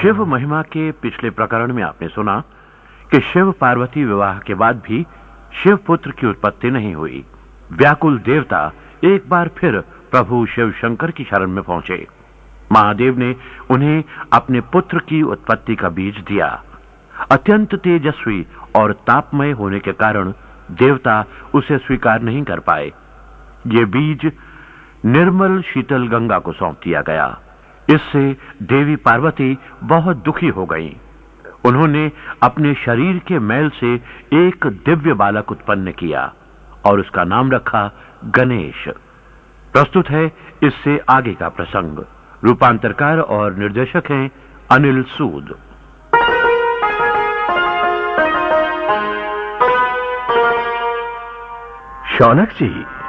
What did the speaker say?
शिव महिमा के पिछले प्रकरण में आपने सुना कि शिव पार्वती विवाह के बाद भी शिव पुत्र की उत्पत्ति नहीं हुई। व्याकुल देवता एक बार फिर प्रभु शिव शंकर की शरण में पहुंचे। महादेव ने उन्हें अपने पुत्र की उत्पत्ति का बीज दिया। अत्यंत तेजस्वी और तापमय होने के कारण देवता उसे स्वीकार नहीं कर पाए। ये बीज निर्मल शीतल गंगा को सौंप दिया गया। इससे देवी पार्वती बहुत दुखी हो गईं। उन्होंने अपने शरीर के मैल से एक दिव्य बालक उत्पन्न किया और उसका नाम रखा गणेश। प्रस्तुत है इससे आगे का प्रसंग। रूपांतरकार और निर्देशक हैं अनिल सूद। शौनक जी,